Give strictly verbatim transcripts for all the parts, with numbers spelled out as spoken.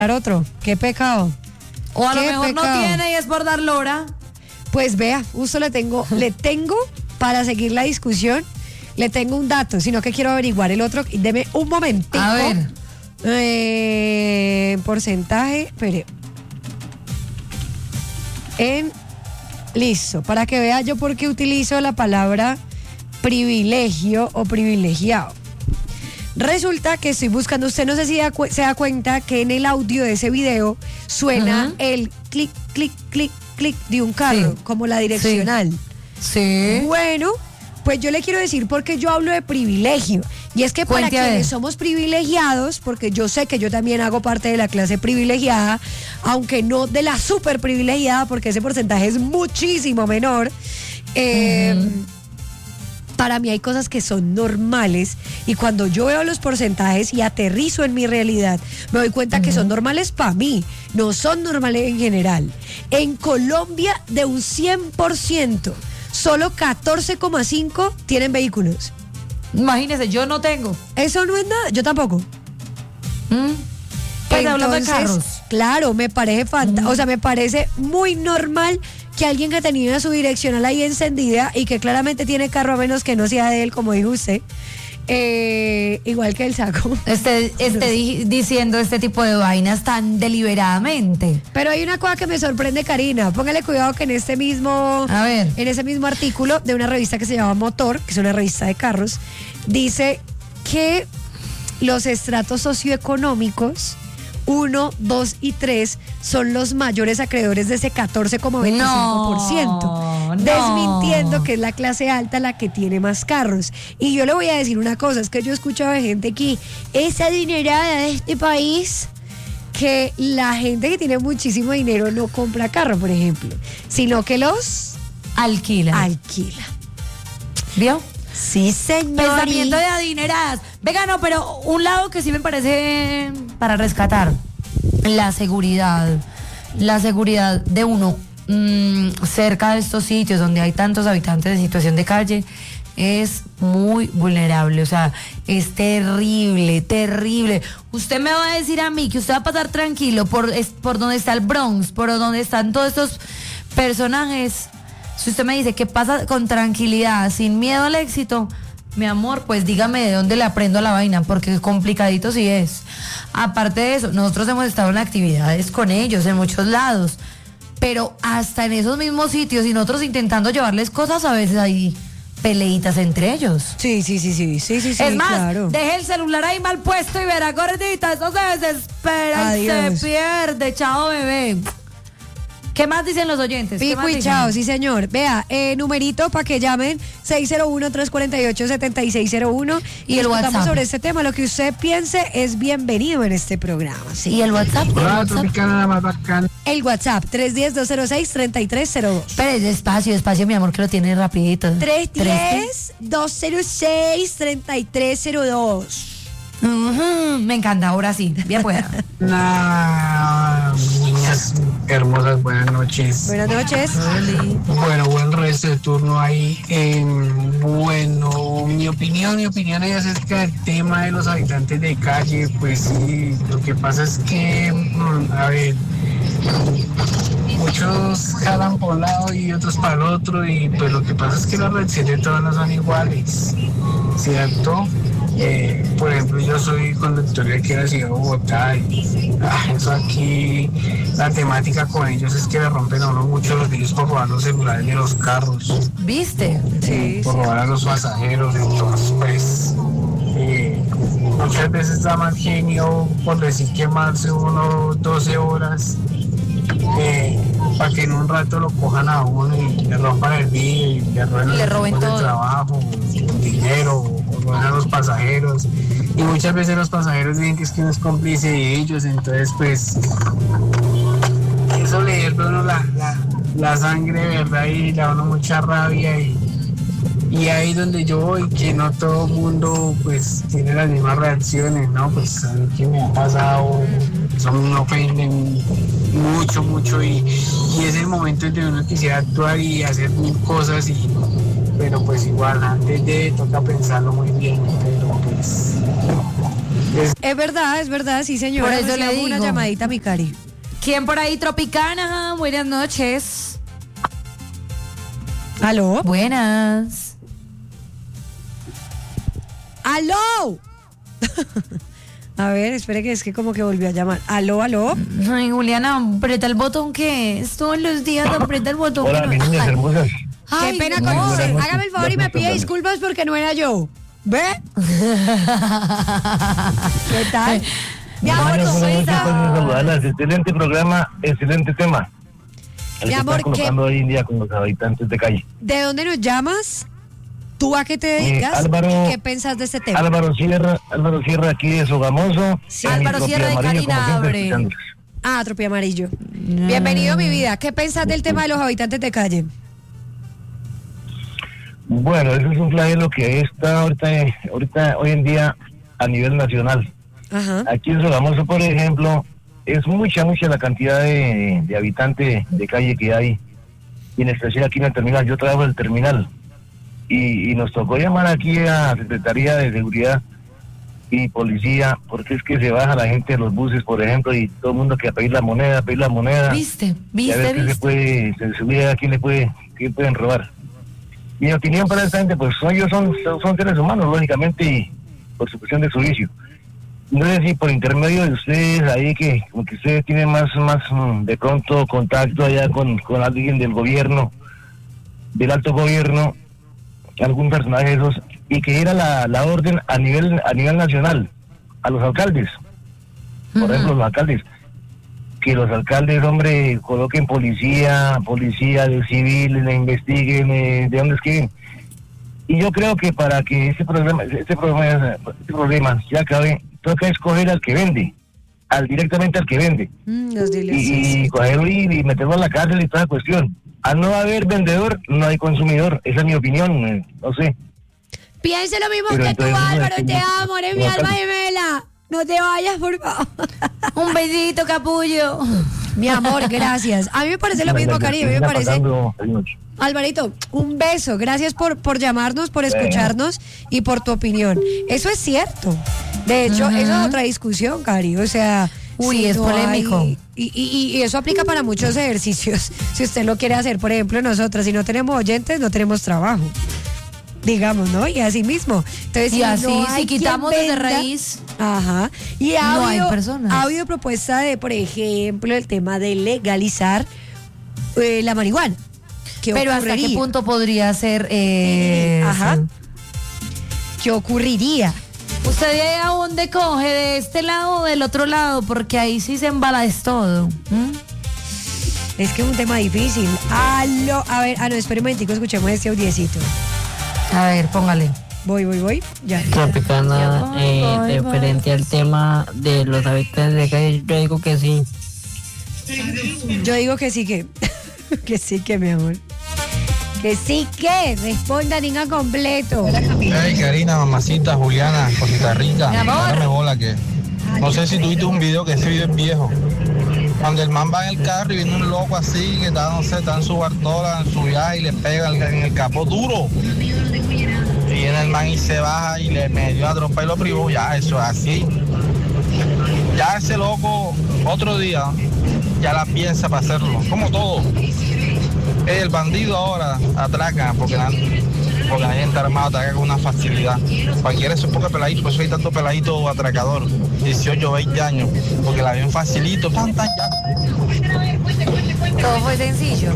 otro. Qué pecado. O a lo Qué mejor pecado. no tiene y es por dar lora. Pues vea, justo le tengo, le tengo para seguir la discusión, le tengo un dato, sino que quiero averiguar el otro. Deme un momentico. A ver. Eh, porcentaje, espere. En listo, para que vea yo por qué utilizo la palabra privilegio o privilegiado. Resulta que estoy buscando, usted no sé si da cu- se da cuenta que en el audio de ese video suena Ajá. el clic, clic, clic, clic de un carro, Sí. como la direccional. Sí. Bueno, pues yo le quiero decir porque yo hablo de privilegio. Y es que para Cuente a ver. quienes somos privilegiados, porque yo sé que yo también hago parte de la clase privilegiada, aunque no de la súper privilegiada, porque ese porcentaje es muchísimo menor. eh, Ujú. Para mí hay cosas que son normales y cuando yo veo los porcentajes y aterrizo en mi realidad, me doy cuenta que son normales para mí, no son normales en general. En Colombia, de un cien por ciento, solo catorce coma cinco por ciento tienen vehículos. Imagínese, yo no tengo. Eso no es nada, yo tampoco. ¿Mm? Pues hablando de carros. Claro, me parece fanta- o sea, me parece muy normal que alguien que tenía su direccional ahí encendida y que claramente tiene carro a menos que no sea de él, como dijo usted, eh, igual que el saco. Esté, esté di- diciendo este tipo de vainas tan deliberadamente. Pero hay una cosa que me sorprende, Karina. Póngale cuidado que en este mismo, A ver. en ese mismo artículo de una revista que se llama Motor, que es una revista de carros, dice que los estratos socioeconómicos uno, dos y tres son los mayores acreedores de ese catorce coma veinticinco por ciento. No, no. Desmintiendo que es la clase alta la que tiene más carros. Y yo le voy a decir una cosa, es que yo he escuchado de gente que es adinerada de este país, que la gente que tiene muchísimo dinero no compra carro, por ejemplo, sino que los Alquila. alquila. ¿Vio? Sí, señor. Pensamiento de adineradas. Venga, no, pero un lado que sí me parece para rescatar, la seguridad. La seguridad de uno mmm, cerca de estos sitios donde hay tantos habitantes de situación de calle es muy vulnerable. O sea, es terrible, terrible. Usted me va a decir a mí que usted va a pasar tranquilo por, es, por donde está el Bronx, por donde están todos estos personajes. Si usted me dice que pasa con tranquilidad, sin miedo al éxito, mi amor, pues dígame de dónde le aprendo a la vaina, porque complicadito sí es. Aparte de eso, nosotros hemos estado en actividades con ellos en muchos lados, pero hasta en esos mismos sitios y nosotros intentando llevarles cosas, a veces hay peleitas entre ellos. Sí, sí, sí, sí, sí, sí, sí, Es más, claro. deje el celular ahí mal puesto y verá, gordita, eso se desespera Adiós. y se pierde. Chao, bebé. ¿Qué más dicen los oyentes? ¿Qué Pico más y dicen? chao, sí señor. Vea, eh, numerito para que llamen seis cero uno, tres cuatro ocho, siete seis cero uno y, Y el discutamos WhatsApp. sobre este tema. Lo que usted piense es bienvenido en este programa. Sí. Y el WhatsApp. el Hola, WhatsApp. Tropicana, la más bacana. El WhatsApp, tres uno cero, dos cero seis, tres tres cero dos. Pero es despacio, despacio, mi amor, que lo tiene rapidito. tres uno cero, dos cero seis, tres tres cero dos. Ujú, me encanta, ahora sí, bien pueda. Nah, niñas hermosas, buenas noches. Buenas noches. Bueno, buen resto de turno ahí. Eh, bueno, mi opinión, mi opinión es acerca del tema de los habitantes de calle. Pues sí, lo que pasa es que, mm, a ver, muchos jalan por un lado y otros para el otro, y pues lo que pasa es que las reacciones de todas no son iguales, ¿cierto? Eh, por ejemplo, yo soy conductor de aquí en la ciudad de Bogotá y ah, eso aquí, la temática con ellos es que le rompen a uno mucho los vidrios por robar los celulares de los carros, ¿Viste? Sí, por robar a los pasajeros. Entonces pues eh, muchas veces da mal genio por decir quemarse uno doce horas eh, para que en un rato lo cojan a uno y le rompan el vidrio y le roben, Le roben el todo. trabajo, el dinero, o roben a los pasajeros. Y muchas veces los pasajeros dicen que es que uno es cómplice de ellos. Entonces pues eso le hierve a uno la, la, la sangre, ¿verdad? Y le da a uno mucha rabia. Y, y ahí donde yo voy, que no todo el mundo pues tiene las mismas reacciones, ¿no? Pues a mí que me ha pasado, eso me ofenden mucho, mucho, y, y es el momento en que uno quisiera actuar y hacer mil cosas, y, pero pues igual antes de toca pensarlo muy bien, pero pues Es- Es verdad, es verdad, sí, señora. Por eso le Recibamos una digo. llamadita, mi Cari. ¿Quién por ahí, Tropicana? Buenas noches. ¿Aló? Buenas. ¡Aló! A ver, espere que es que como que volvió a llamar. ¿Aló, aló? Ay, Juliana, aprieta el botón que es. Todos los días aprieta el botón. Hola, que mis no- niñas Ay, hermosas. ay, Qué pena no. con Muy usted. buenas noches. Hágame el favor y me Gracias por pide darme. disculpas porque no era yo. ¿Ve? ¿Qué tal? Mi amor, Buenas ¿cómo noches, está? buenas saludarlas. Excelente programa, excelente tema. El Mi que amor, están colocando hoy en día con los habitantes de calle. ¿De dónde nos llamas? ¿Tú a qué te dedicas? Álvaro- ¿Y qué pensás de este tema? Álvaro Sierra, Álvaro Sierra aquí de Sogamoso. Sí, en mi Álvaro propio Sierra de amarillo, como Karina siempre, Abre. escuchándolos. Ah, Tropia Amarillo. Bienvenido, mi vida. ¿Qué pensás del tema de los habitantes de calle? Bueno, eso es un flagelo que está ahorita, ahorita, hoy en día a nivel nacional. Ajá. Aquí en Sogamoso, por ejemplo, es mucha, mucha la cantidad de, de habitantes de calle que hay. Y en especial aquí en el terminal. Yo trabajo en el terminal. Y, y nos tocó llamar aquí a la Secretaría de Seguridad y Policía, porque es que se baja la gente de los buses, por ejemplo, y todo el mundo que a pedir la moneda, a pedir la moneda. ¿Viste? Y a ¿Viste? ver qué se ¿Viste? puede, se sube a quién le puede, qué pueden robar. Mi opinión para esta gente, pues ellos son, son, son seres humanos, lógicamente, y por su cuestión de su vicio. No sé si por intermedio de ustedes, ahí que como que ustedes tienen más, más mm, de pronto contacto allá con, con alguien del gobierno, del alto gobierno, algún personaje de esos, y que era la, la orden a nivel, a nivel nacional, a los alcaldes, por Ujú. ejemplo, los alcaldes, que los alcaldes, hombre, coloquen policía, policía de civiles, le investiguen eh, de dónde es que vienen. Y yo creo que para que este problema, este problema, este problema se acabe, toca escoger al que vende, al directamente al que vende, Mm, los diles. y, y cogerlo y, y meterlo a la cárcel y toda cuestión. Al no haber vendedor, no hay consumidor. Esa es mi opinión, eh, no sé. Piense lo mismo Pero que tú, entonces, Álvaro. no, Te no, amo, eres no, mi no, alma no. gemela. No te vayas, por favor. Un besito, capullo. Mi amor, gracias. A mí me parece lo mismo, Cari. A mí me parece... Pasando, feliz noche. Alvarito, un beso. Gracias por, por llamarnos, por escucharnos y por tu opinión. Eso es cierto. De hecho, Ujú. eso es otra discusión, Cari. O sea, Uy, es no polémico. hay- y, y- y eso aplica para muchos ejercicios. Si usted lo quiere hacer, por ejemplo, nosotras, si no tenemos oyentes, no tenemos trabajo. Digamos, ¿no? Y así mismo. Entonces, Y si así, no hay si quitamos quien desde venda- raíz. Ajá. Y ha No hay habido, personas. ha habido propuesta de, por ejemplo, el tema de legalizar eh, la marihuana. ¿Qué Pero hasta qué ocurriría? punto podría ser. Eh, Ajá. sí. ¿Qué ocurriría? ¿Usted de a dónde coge? ¿De este lado o del otro lado? Porque ahí sí se embala es todo. ¿Mm? Es que es un tema difícil. Aló, a ver, ah, no, espera un momentico, escuchemos este audiecito. A ver, póngale. Voy, voy, voy. Ya. Tropicana, Ya eh, voy, voy, referente al tema de los habitantes de calle, yo digo que sí. Yo digo que sí que. que sí que, mi amor. Que sí que. Responda, diga completo. Hey Karina, mamacita, Juliana, cosita rica. Mi amor. Dame bola que. No sé si tuviste un video, que ese video es viejo. Cuando el man va en el carro y viene un loco así, que está, no sé, está en su bartola, en su viaje y le pega en en el capó duro. Y viene el man y se baja y le metió a trompa y lo privó. Ya, eso es así. Ya ese loco, otro día, ya la piensa para hacerlo. Como todo. El bandido ahora atraca porque la, porque la gente armada atraca con una facilidad. Cualquiera es un poco peladito, por eso hay tanto peladito atracador. dieciocho, veinte años, porque la ven facilito, tan, tan, ya. Todo fue sencillo.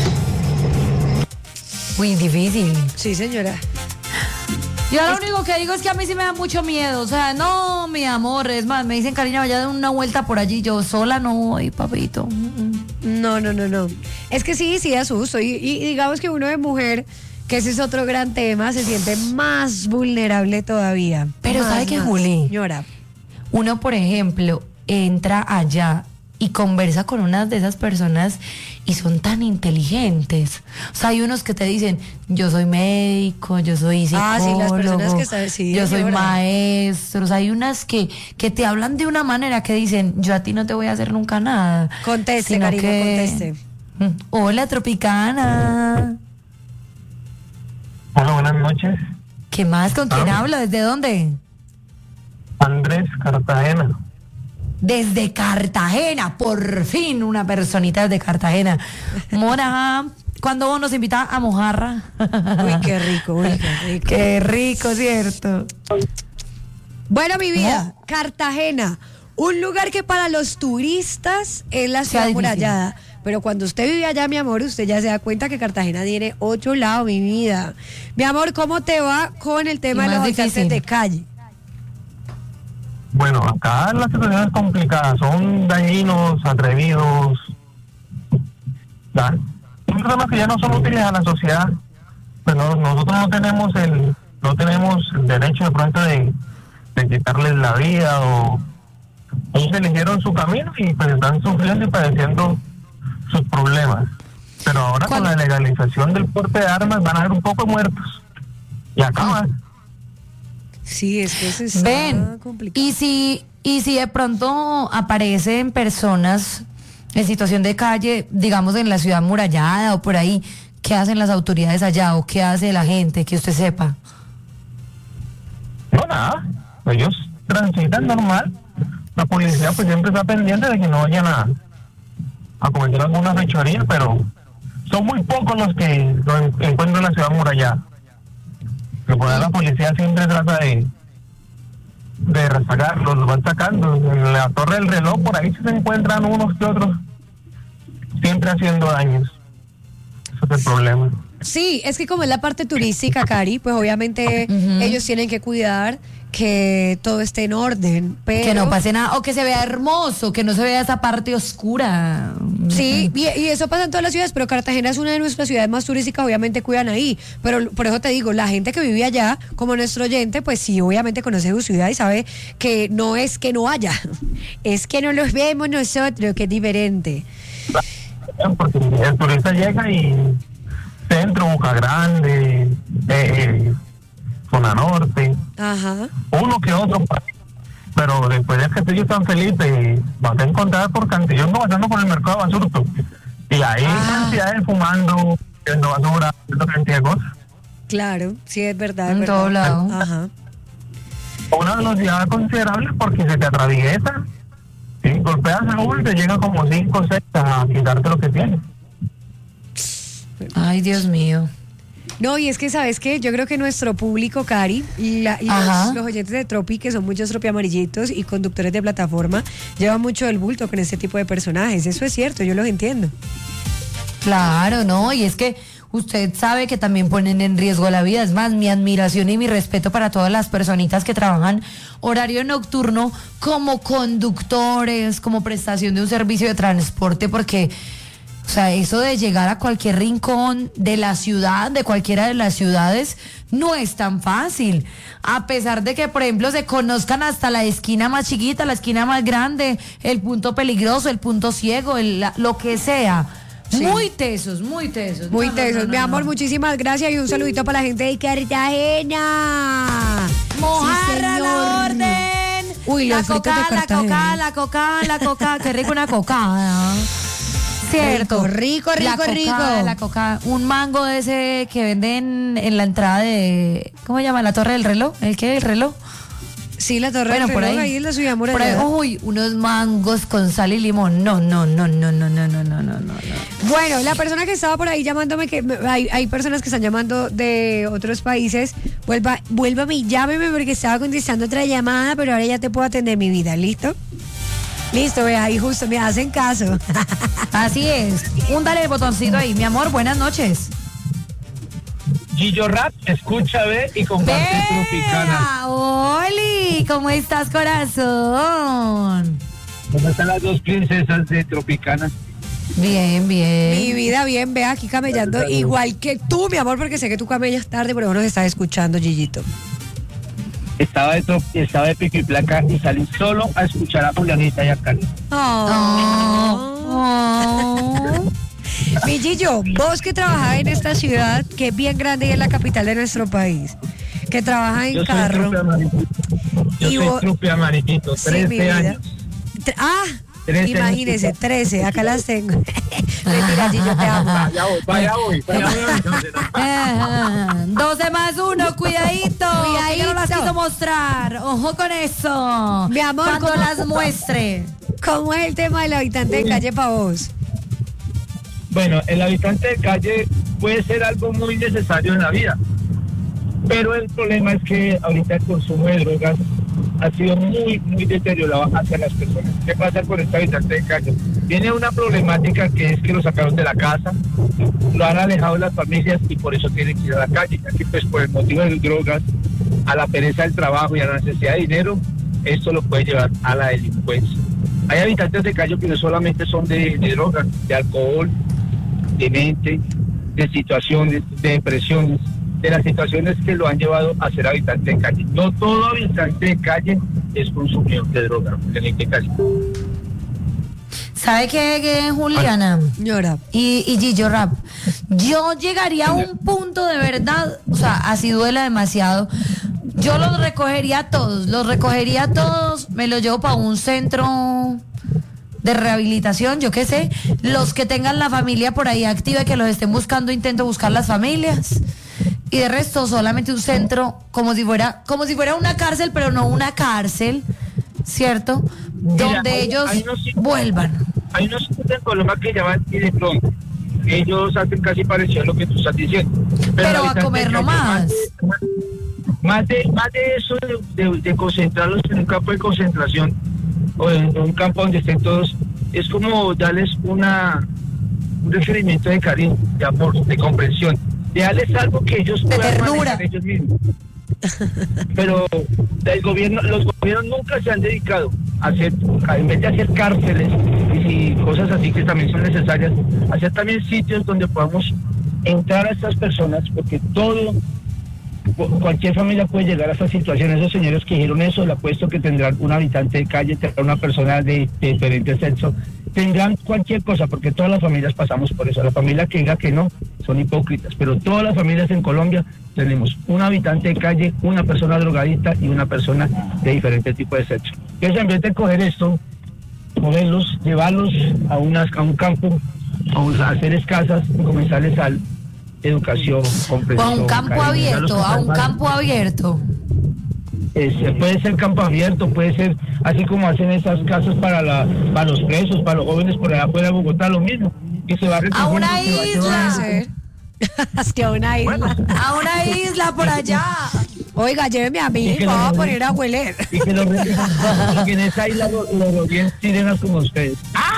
Muy difícil. Sí, señora. Yo lo único que digo es que a mí sí me da mucho miedo. O sea, no, mi amor. Es más, me dicen, Karina, vaya a dar una vuelta por allí. Yo sola no voy, papito. Mm, mm. No, no, no, no. Es que sí, sí da susto. Y, y digamos que uno de mujer, que ese es otro gran tema, se siente más vulnerable todavía. Pero Más, ¿sabe qué, más. Juli? Señora. Uno, por ejemplo, entra allá y conversa con unas de esas personas y son tan inteligentes. O sea, hay unos que te dicen, yo soy médico, yo soy psicólogo, Ah, sí, las personas que están- sí, yo soy señora. maestro. O sea, hay unas que, que te hablan de una manera que dicen, yo a ti no te voy a hacer nunca nada. Conteste, Sino Karina, que- conteste. Mm, Hola, Tropicana. Hola, buenas noches. ¿Qué más? ¿Con quién Ah. hablo? ¿Desde dónde? Andrés, Cartagena. Desde Cartagena, por fin una personita desde Cartagena. Mora, ¿cuándo vos nos invita a mojarra? Uy, qué rico, uy, qué rico. Qué rico, ¿cierto? Bueno, mi vida, Cartagena, un lugar que para los turistas es la ciudad difícil. amurallada. Pero cuando usted vive allá, mi amor, usted ya se da cuenta que Cartagena tiene otro lado, mi vida. Mi amor, ¿cómo te va con el tema Y de los más habitantes difícil. de calle? Bueno, acá la situación es complicada, son dañinos, atrevidos, ¿verdad? Son personas que ya no son útiles a la sociedad, pues no- nosotros no tenemos el no tenemos el derecho de pronto de, de quitarles la vida, o ellos eligieron su camino y pues están sufriendo y padeciendo sus problemas. Pero ahora con ¿Cuál? la legalización del porte de armas van a haber un poco de muertos y acaban. Sí, es que eso está Ven, complicado. y si, y si de pronto aparecen personas en situación de calle, digamos en la ciudad amurallada o por ahí, ¿qué hacen las autoridades allá o qué hace la gente que usted sepa? No, nada, ellos transitan normal. La policía pues siempre está pendiente de que no vayan a, a cometer alguna fechoría, pero son muy pocos los que lo en- encuentran en la ciudad amurallada. Pero por ahí la policía siempre trata de de sacarlos, los van sacando. En la torre del reloj por ahí se encuentran unos que otros siempre haciendo daños. Ese es el problema. Sí, es que como es la parte turística, Cari, pues obviamente Ujú. ellos tienen que cuidar que todo esté en orden, pero... Que no pase nada, o que se vea hermoso, que no se vea esa parte oscura. Sí, y, y eso pasa en todas las ciudades, pero Cartagena es una de nuestras ciudades más turísticas, obviamente cuidan ahí, pero por eso te digo, la gente que vive allá, como nuestro oyente, pues sí, obviamente conoce su ciudad y sabe que no es que no haya, es que no los vemos nosotros, que es diferente. Porque el turista llega y centro, Boca Grande, eh, eh, zona norte, Ajá. uno que otro, pero después de Castillo y San Felipe vas a encontrar por Cantillón no pasando por el mercado de Basurto, y ahí Ah. cantidades fumando, haciendo basura, haciendo cantidad de cosas. Claro, sí, es verdad. es En verdad. todo lado. Ajá. Una velocidad considerable porque se te atraviesa, ¿sí? Golpeas a uno y te llega como cinco o seis a quitarte lo que tienes. Ay, Dios mío. No, y es que, ¿sabes qué? Yo creo que nuestro público, Cari, y, la- y Ajá. los, los oyentes de Tropi, que son muchos Tropi amarillitos y conductores de plataforma, llevan mucho el bulto con este tipo de personajes. Eso es cierto, yo los entiendo. Claro, no, y es que usted sabe que también ponen en riesgo la vida. Es más, mi admiración y mi respeto para todas las personitas que trabajan horario nocturno como conductores, como prestación de un servicio de transporte, porque, o sea, eso de llegar a cualquier rincón de la ciudad, de cualquiera de las ciudades, no es tan fácil. A pesar de que, por ejemplo, se conozcan hasta la esquina más chiquita, la esquina más grande, el punto peligroso, el punto ciego, el- la- lo que sea. Sí. Muy tesos, muy tesos. Muy No, no, tesos. no, no, Mi amor, no. muchísimas gracias y un saludito para la gente de Cartagena. Mojarra Sí, la señor. orden. Uy, la los fritos de coca, la Cartagena. coca, la coca, la coca. Qué rico una cocada. Cierto. Rico, rico, la rico, cocada, rico. La coca. Un mango de ese que venden en la entrada de. ¿Cómo se llama? La torre del reloj. ¿El qué? ¿El reloj? Sí, la torre Bueno, del por reloj, ahí. ahí es la ciudad Por ahí, amurallada. uy, unos mangos con sal y limón. No, no, no, no, no, no, no, no, no, no. Bueno, la persona que estaba por ahí llamándome, que me- hay, hay personas que están llamando de otros países, vuelva, vuélvame y llámeme porque estaba contestando otra llamada, pero ahora ya te puedo atender mi vida, ¿listo? Listo, vea, ahí justo me hacen caso. Así es. Húndale el botoncito ahí. Mi amor, buenas noches. Gillo Rap, escucha, ve y comparte Tropicana. ¡Vea! ¡Oli! ¿Cómo estás, corazón? ¿Cómo están las dos princesas de Tropicana? Bien, Mi bien. vida bien, vea, aquí camellando igual que tú, mi amor, porque sé que tú camellas tarde, pero nos estás escuchando, Gillito. Estaba de, trop- estaba de pico y placa y salí solo a escuchar a Julianita y a Cali. Oh, oh. Mi Gillo, vos que trabajás en esta ciudad, que es bien grande y es la capital de nuestro país, que trabaja en Yo soy carro. trupe amarillito. Yo Y soy vos- trupe amarillito, Sí, mi trece vida. años. Tre- Ah, trece imagínese, años. trece, acá las tengo. Mentira, Gillo, te amo. Vaya voy, vaya voy, vaya voy. entonces, no. Eh, doce más uno, cuidadito. Que ya no las quiso mostrar. Ojo con eso. Mi amor, cuando ¿cómo- las muestre. ¿Cómo es el tema del habitante de calle para vos? Bueno, el habitante de calle puede ser algo muy necesario en la vida, pero el problema es que ahorita el consumo de drogas ha sido muy, muy deteriorado hacia las personas. ¿Qué pasa con este habitante de calle? Tiene una problemática que es que lo sacaron de la casa, lo han alejado de las familias y por eso tienen que ir a la calle, ya que pues por el motivo de las drogas, a la pereza del trabajo y a la necesidad de dinero, esto lo puede llevar a la delincuencia. Hay habitantes de calle que no solamente son de, de drogas, de alcohol, de mente, de situaciones, de depresiones, de las situaciones que lo han llevado a ser habitante de calle. No todo habitante de calle es consumidor de droga, en este caso. ¿Sabe qué, qué, Juliana? Señora. Y, y Gillo Rap, yo llegaría a un punto de verdad, o sea, así duela demasiado. Yo los recogería a todos, los recogería a todos, me los llevo para un centro de rehabilitación, yo qué sé, los que tengan la familia por ahí activa y que los estén buscando, intento buscar las familias. Y de resto, solamente un centro, como si fuera, como si fuera una cárcel, pero no una cárcel, ¿cierto? Mira, Donde hay- ellos hay unos sitios- vuelvan. Hay unos sitios en Colombia que llaman y de pronto ellos hacen casi parecido a lo que tú estás diciendo. Pero el a habitante comer de calle, nomás. Más de, más de, más de eso, de, de- de concentrarlos en un campo de concentración o en un campo donde estén todos, es como darles una un referimiento de cariño, de amor, de comprensión, de darles algo que ellos De puedan ternura. manejar ellos mismos. Pero el gobierno, los gobiernos nunca se han dedicado a hacer, a- en vez de hacer cárceles y cosas así que también son necesarias, hacer también sitios donde podamos entrar a estas personas, porque todo, cu- cualquier familia puede llegar a esta situación. Esos señores que dijeron eso, le apuesto que tendrán un habitante de calle, tendrán una persona de, de diferente sexo, tendrán cualquier cosa, porque todas las familias pasamos por eso. La familia que diga que no, son hipócritas, pero todas las familias en Colombia tenemos un habitante de calle, una persona drogadicta y una persona de diferente tipo de sexo. Entonces, en vez de coger esto, moverlos, llevarlos a, unas, a un campo, a, un- a hacer casas y comenzarles a educación, O comprensión. a un campo cariño, abierto, darlos a un cosas campo abierto. Este, puede ser campo abierto, puede ser así como hacen esas casas para la para los presos, para los jóvenes por allá afuera de Bogotá, lo mismo. Y se va A una recogiendo, se va isla. llevando. Ser. Es que a una isla. A una isla por allá. Oiga, lléveme a mí, Y que me voy a lo- poner a hueler. Y que, los, y que en esa isla los lo, lo bien sirenas como ustedes.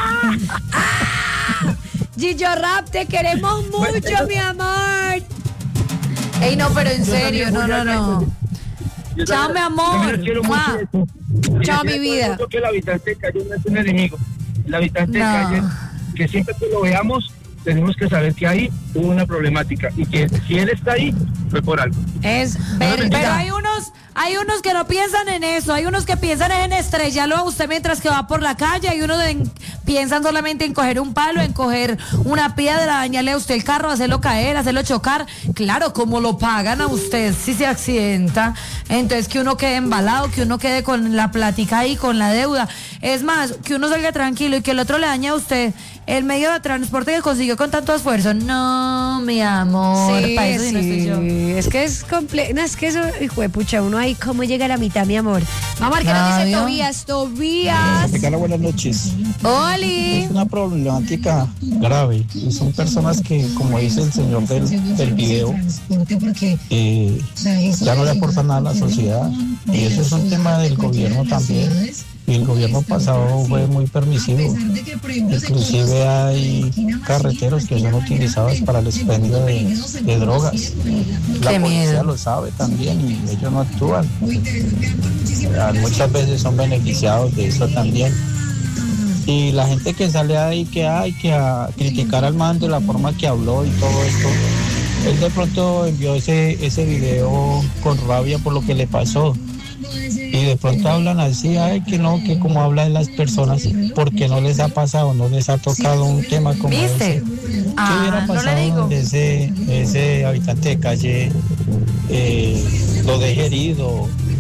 Gillo Rap, te queremos mucho, mi amor. Ey, no, pero en Yo serio, también, no, no, Juliana, no. Yo Chao, también- mi amor. yo les quiero mucho Mua. eso. Y Chao, les mi quiero vida. mucho que el habitante de calle no es un enemigo. El habitante No. de calle, que siempre que lo veamos, tenemos que saber que ahí hubo una problemática y que si él está ahí, fue por algo. Es Pero verdad. hay unos, hay unos que no piensan en eso, hay unos que piensan en estrellarlo a usted mientras que va por la calle, hay unos que piensan solamente en coger un palo, en coger una piedra, dañarle a usted el carro, hacerlo caer, hacerlo chocar. Claro, como lo pagan a usted si se accidenta, entonces que uno quede embalado, que uno quede con la plática ahí, con la deuda. Es más, que uno salga tranquilo y que el otro le dañe a usted el medio de transporte que consiguió con tanto esfuerzo. No, mi amor, Sí, para eso sí no estoy yo. sí, es que es complejo, no, es que eso, hijo de pucha, uno ahí cómo llega a la mitad, mi amor. Vamos a ver qué nos dice Claro. Tobías, Tobías. Cara, buenas noches. Oli. Es una problemática grave. Y son personas que, como dice el señor del, del video, eh, ya no le aportan nada a la sociedad. Y eso es un tema del gobierno también. Y el gobierno pasado fue muy permisivo. Inclusive hay carreteros que son utilizados para el expendio de, de drogas. La Qué policía miedo. lo sabe también y ellos no actúan. Ah, Muchas veces son beneficiados de eso también. Y la gente que sale ahí que hay que a criticar al man de la forma que habló y todo esto, él de pronto envió ese, ese video con rabia por lo que le pasó. Y de pronto hablan así, ay, que no, que como hablan las personas, porque no les ha pasado, no les ha tocado un tema como ¿Viste? ese. ¿Qué Ah, hubiera no pasado le digo. donde ese, ese habitante de calle eh, lo deje herido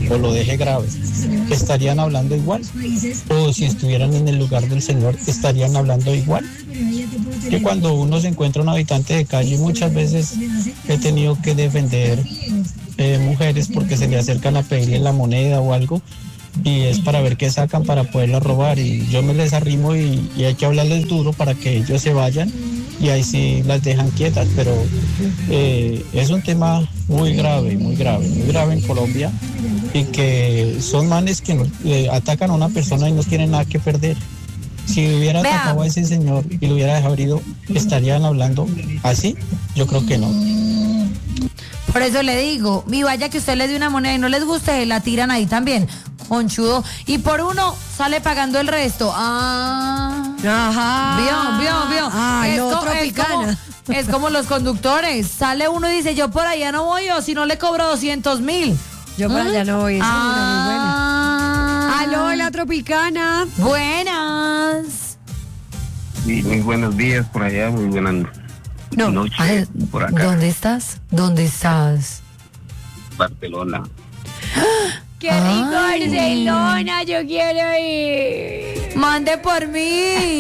o lo deje grave, ¿estarían hablando igual? O si estuvieran en el lugar del Señor, ¿estarían hablando igual? Que cuando uno se encuentra un habitante de calle, muchas veces he tenido que defender eh, mujeres porque se le acercan a pedirle la moneda o algo, y es para ver qué sacan para poderla robar, y yo me les arrimo y, y hay que hablarles duro para que ellos se vayan, y ahí sí las dejan quietas, pero eh, es un tema muy grave, muy grave, muy grave en Colombia, y que son manes que no, eh, atacan a una persona y no tienen nada que perder. Si hubiera Vea. atacado a ese señor y lo hubiera dejado herido, ¿estarían hablando así? Yo creo que no. Por eso le digo, mi vaya que usted les dé una moneda y no les guste, la tiran ahí también, conchudo. Y por uno sale pagando el resto. Ah. Ajá. Vio, vio, vio. Ah, es, lo co- otro es picana. como, es como los conductores. Sale uno y dice, yo por allá no voy, o si no le cobro doscientos mil. Yo por allá no voy, esa es una muy buena. Ah. Aló, la tropicana. Buenas. Sí, muy buenos días por allá, muy buenas No. noches Ay, por acá, ¿dónde estás? ¿Dónde estás? Barcelona. Qué rico Ay. Barcelona, yo quiero ir. Mande por mí.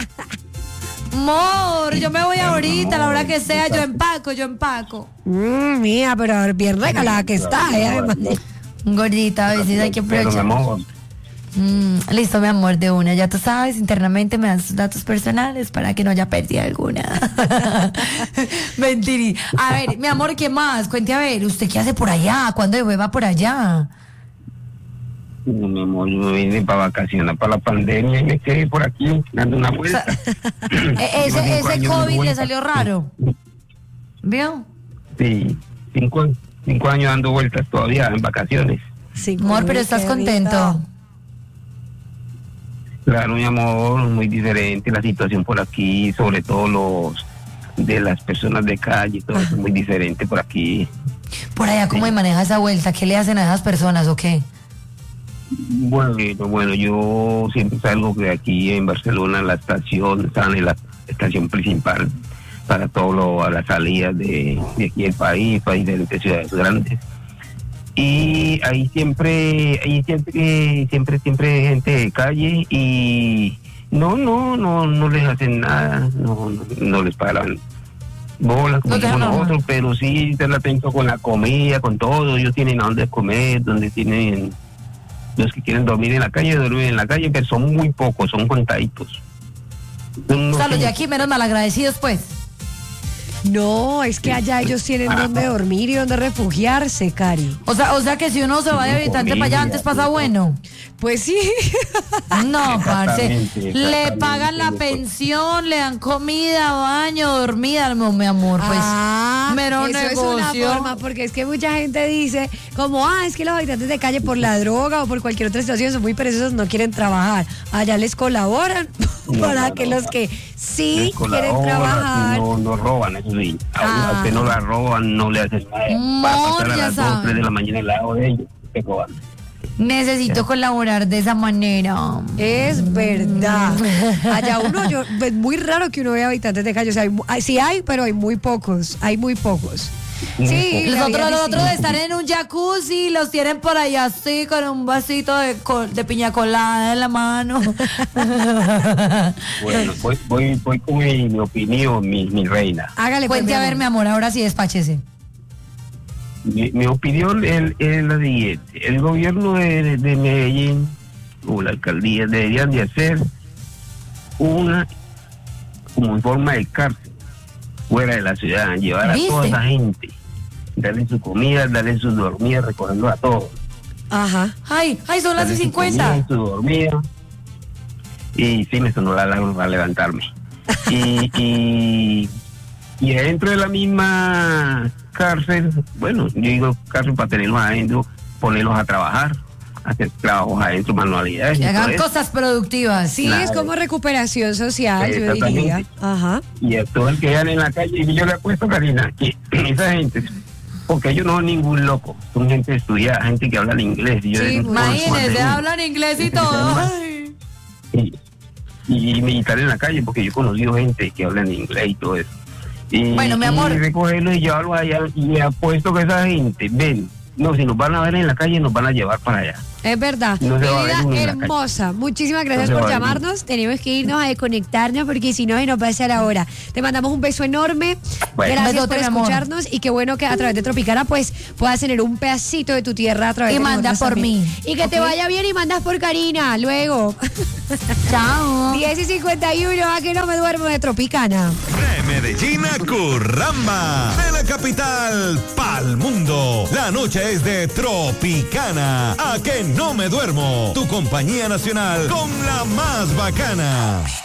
Amor, yo me voy ahorita, a la hora que sea, yo empaco, yo empaco. Mm, mía, pero bien regalada que está, eh, además. Gordita, a veces hay que Pero, mi aprovechar. amor, Mm, listo, mi amor, de una. Ya tú sabes, internamente me das tus datos personales para que no haya pérdida alguna. Mentiri. A ver, mi amor, ¿qué más? Cuente a ver, ¿usted qué hace por allá? ¿Cuándo va por allá? no, mi amor, yo me vine para vacaciones, para la pandemia, y me quedé por aquí dando una O sea, vuelta. e- Llevo ese cinco ese años de COVID le vuelta. salió raro. ¿Vio? Sí, cinco, cinco años dando vueltas todavía en vacaciones. Sí, Amor, pero uy, estás qué contento. rico. Claro, mi amor, muy diferente la situación por aquí, sobre todo los de las personas de calle, todo eso es muy diferente por aquí. Por allá, ¿cómo se maneja esa vuelta? ¿Qué le hacen a esas personas o qué? Bueno, eh, bueno, yo siempre salgo de aquí en Barcelona, la estación, sale la estación principal para todo lo, a las salidas de, de aquí del país, para diferentes ciudades grandes. Y ahí siempre, ahí siempre, siempre, siempre hay gente de calle y no, no, no, no les hacen nada, no, no, no les paran bolas como No te decimos dejan nosotros, pero sí están atentos con la comida, con todo. Ellos tienen a dónde comer, donde tienen los que quieren dormir en la calle, duermen en la calle, pero son muy pocos, son contaditos. Son O unos sea, los de cinco. aquí menos malagradecidos, pues. No, es que allá ellos tienen donde dormir y donde refugiarse, Cari. O sea, o sea que si uno se va de habitante para allá, antes pasa bueno. Pues sí. No, parce. Exactamente, Le exactamente, pagan la pues. pensión, le dan comida, baño, dormida, no, mi amor, pues. Ah, mero eso negocio. es una forma, porque es que mucha gente dice, como, ah, es que los habitantes de calle por la droga o por cualquier otra situación son muy perezosos, no quieren trabajar. Allá les colaboran No, para no, que no. los que sí Les quieren colaboran, trabajar. No, no roban, eso sí. A, Ah. a usted no la roban, no le hacen nada. Va a Amor, pasar a ya las dos, sabe. tres de la mañana al lado de ellos, te roban. Necesito colaborar de esa manera. Es verdad. Allá uno, yo, es muy raro que uno vea habitantes de calle. O sea, hay mu- hay- sí hay, pero hay muy pocos. Hay muy pocos. Muy Sí, Los la otros, vida los es otros distinta. están en un jacuzzi, los tienen por allá así, con un vasito de, col- de piña colada en la mano. Bueno, voy, voy, voy con mi, mi opinión, mi, mi reina. Hágale pues, Cuente mi a ver, amor. mi amor, ahora sí despáchese. Mi, mi opinión es, es la siguiente. El gobierno de, de Medellín o la alcaldía deberían de hacer una como en forma de cárcel fuera de la ciudad, llevar a ¿Viste? toda esa gente, darle su comida, darle su dormida, recogerlo a todos. Ajá. Ay, ay, son las Darle su cincuenta. comida, su dormida. Y sí, me sonó la alarma para levantarme. Y, y, y adentro de la misma cárcel, bueno, yo digo cárcel para tenerlos adentro, ponerlos a trabajar, hacer trabajos adentro, manualidades. Que y todo hagan eso. cosas productivas. Sí, Claro. es como recuperación social, yo diría. Exactamente. Ajá. Y a todo el que vean en la calle, y yo le apuesto, Karina, que esa gente, porque ellos no son ningún loco, son gente estudiada, gente que habla inglés. Y yo Sí, digo, Imagínense, "Joder, hablan inglés y todo. Ay. y, y militar en la calle, porque yo he conocido gente que habla en inglés y todo eso. Y, Bueno, mi amor. Y recogerlo y llevarlo allá, y le apuesto que esa gente, ven, No, si nos van a ver en la calle, nos van a llevar para allá. Es verdad. No se va a ver Querida uno en la calle. hermosa, muchísimas gracias No se por va a ver llamarnos. Tenemos que irnos a desconectarnos porque si no se nos va a hacer la hora. Te mandamos un beso enorme. Bueno. Gracias Besote, por mi amor. escucharnos y qué bueno que a través de Tropicana pues puedas tener un pedacito de tu tierra a través Y de manda nosotros por también. mí, Y que te ¿ok? vaya bien y mandas por Karina luego. Chao. diez y cincuenta y uno, a que no me duermo de Tropicana. De Medellín a Curramba, de la capital pa'l mundo. La noche es de Tropicana. A que no me duermo. Tu compañía nacional con la más bacana.